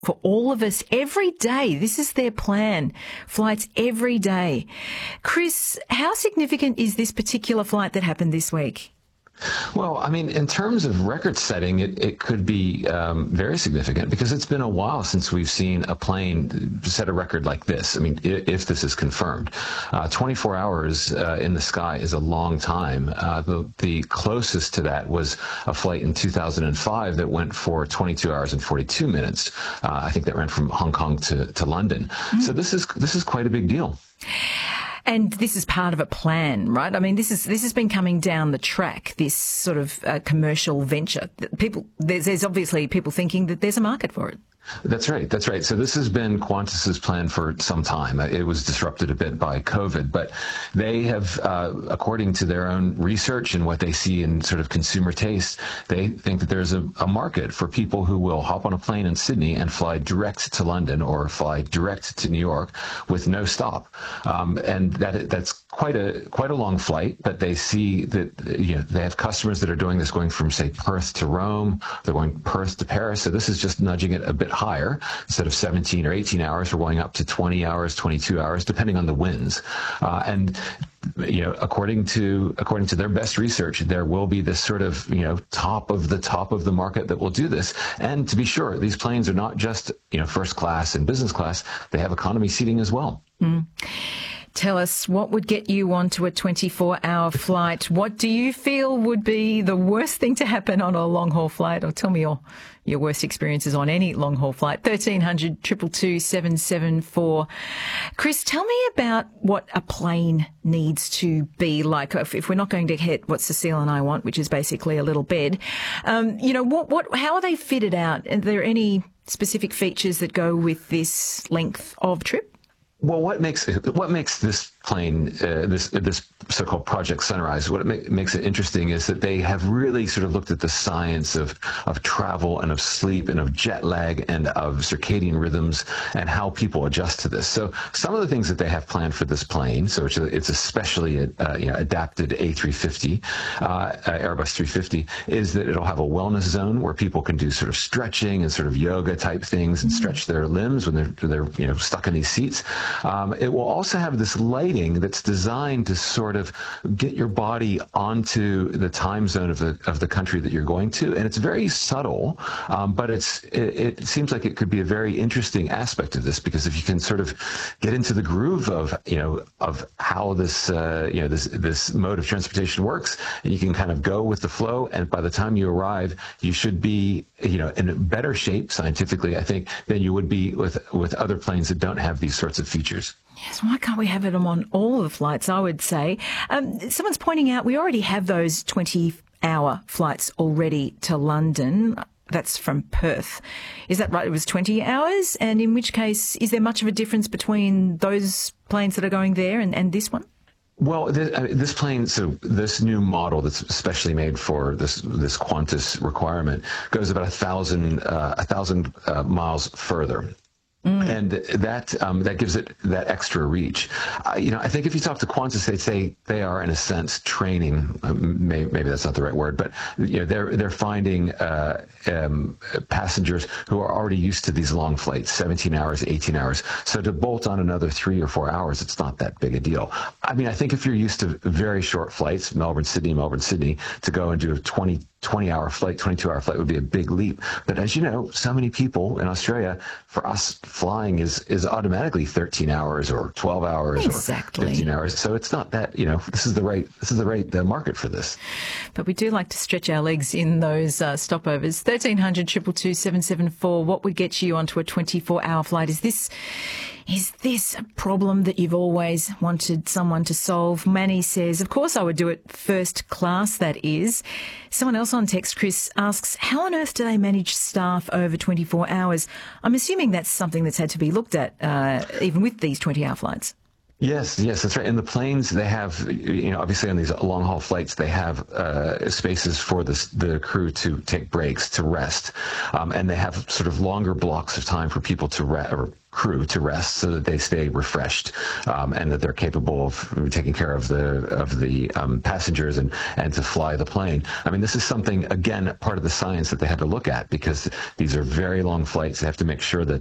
for all of us every day. This is their plan. Flights every day. Chris, how significant is this particular flight that happened this week? Well, I mean, in terms of record setting, it could be very significant because it's been a while since we've seen a plane set a record like this. I mean, if this is confirmed, 24 hours in the sky is a long time. The closest to that was a flight in 2005 that went for 22 hours and 42 minutes. I think that ran from Hong Kong to London. Mm. So this is quite a big deal. And this is part of a plan, right? I mean, this has been coming down the track, this sort of commercial venture. There's obviously people thinking that there's a market for it. That's right. That's right. So this has been Qantas's plan for some time. It was disrupted a bit by COVID, but they have, according to their own research and what they see in sort of consumer taste, they think that there's a market for people who will hop on a plane in Sydney and fly direct to London or fly direct to New York with no stop. And that's quite a long flight, but they see that, they have customers that are doing this going from, say, Perth to Rome. They're going Perth to Paris. So this is just nudging it a bit higher. Instead of 17 or 18 hours, we're going up to 20 hours, 22 hours, depending on the winds. And according to their best research, there will be this sort of, top of the market that will do this. And to be sure, these planes are not just, first class and business class. They have economy seating as well. Mm. Tell us, what would get you onto a 24-hour flight? What do you feel would be the worst thing to happen on a long-haul flight? Or tell me your worst experiences on any long-haul flight. 1300 222 774. Chris, tell me about what a plane needs to be like. If we're not going to hit what Cecile and I want, which is basically a little bed, how are they fitted out? Are there any specific features that go with this length of trip? Well, what makes this plane, this so-called Project Sunrise, what makes it interesting is that they have really sort of looked at the science of travel and of sleep and of jet lag and of circadian rhythms and how people adjust to this. So some of the things that they have planned for this plane, so it's a specially adapted A350, Airbus 350, is that it'll have a wellness zone where people can do sort of stretching and sort of yoga type things and stretch their limbs when they're stuck in these seats. It will also have this lighting that's designed to sort of get your body onto the time zone of the country that you're going to, and it's very subtle, but it seems like it could be a very interesting aspect of this, because if you can sort of get into the groove of how this this mode of transportation works, and you can kind of go with the flow, and by the time you arrive, you should be in better shape scientifically, I think, than you would be with other planes that don't have these sorts of features. Yes, why can't we have it on all the flights, I would say. Someone's pointing out we already have those 20-hour flights already to London. That's from Perth. Is that right? It was 20 hours? And in which case, is there much of a difference between those planes that are going there and this one? Well, this plane, so this new model that's especially made for this Qantas requirement goes about 1,000 miles further. Mm. And that gives it that extra reach. I think if you talk to Qantas, they'd say they are, in a sense, training. Maybe that's not the right word, but they're finding passengers who are already used to these long flights, 17 hours, 18 hours. So to bolt on another 3 or 4 hours, it's not that big a deal. I mean, I think if you're used to very short flights, Melbourne, Sydney, to go and do a 20-hour flight, 22-hour flight would be a big leap. But as you know, so many people in Australia, for us, flying is automatically 13 hours or 12 hours exactly. or 15 hours. So it's not that, this is the right market for this. But we do like to stretch our legs in those stopovers. 1300 222 774. What would get you onto a 24-hour flight? Is this a problem that you've always wanted someone to solve? Manny says, of course I would do it first class, that is. Someone else on text, Chris, asks, how on earth do they manage staff over 24 hours? I'm assuming that's something that's had to be looked at, even with these 20-hour flights. Yes, that's right. In the planes, they have, obviously on these long haul flights, they have spaces for the crew to take breaks, to rest, and they have sort of longer blocks of time for people to rest, or crew to rest, so that they stay refreshed, and that they're capable of taking care of the passengers and to fly the plane. I mean, this is something, again, part of the science that they had to look at, because these are very long flights. They have to make sure that